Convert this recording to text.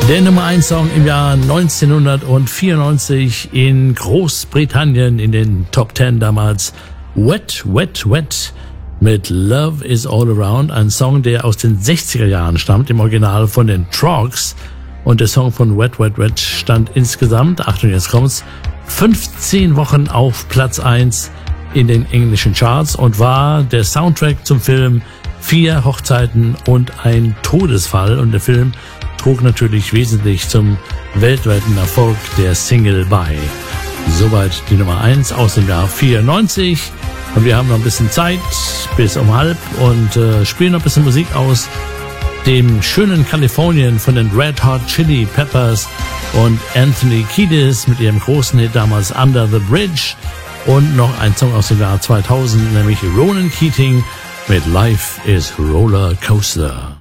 Der Nummer 1 Song im Jahr 1994 in Großbritannien in den Top 10 damals. Wet, Wet, Wet mit Love is All Around. Ein Song, der aus den 60er Jahren stammt, im Original von den Trogs. Und der Song von Wet, Wet, Wet stand insgesamt, Achtung, jetzt kommt's, 15 Wochen auf Platz 1 in den englischen Charts und war der Soundtrack zum Film 4 Hochzeiten und ein Todesfall. Und der Film trug natürlich wesentlich zum weltweiten Erfolg der Single bei. Soweit die Nummer 1 aus dem Jahr 94. Und wir haben noch ein bisschen Zeit bis um 12 und spielen noch ein bisschen Musik aus dem schönen Kalifornien von den Red Hot Chili Peppers und Anthony Kiedis mit ihrem großen Hit damals Under the Bridge. Und noch ein Song aus dem Jahr 2000, nämlich Ronan Keating mit Life is Roller Coaster.